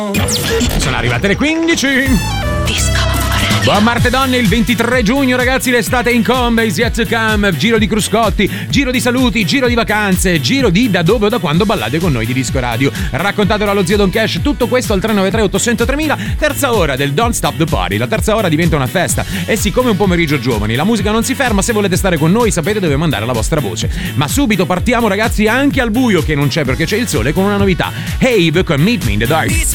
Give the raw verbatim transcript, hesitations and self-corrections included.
Sono arrivate le quindici. Disco. Buon Marte Donne, il ventitré giugno ragazzi, l'estate in combe, is yet to come, giro di cruscotti, giro di saluti, giro di vacanze, giro di da dove o da quando ballate con noi di Disco Radio. Raccontatelo allo zio Don Cash, tutto questo al tre nove tre otto zero zero tre mila, terza ora del Don't Stop the Party. La terza ora diventa una festa e siccome è un pomeriggio giovani, la musica non si ferma, se volete stare con noi sapete dove mandare la vostra voce. Ma subito partiamo ragazzi anche al buio che non c'è perché c'è il sole con una novità. Have con Meet Me in the Dark.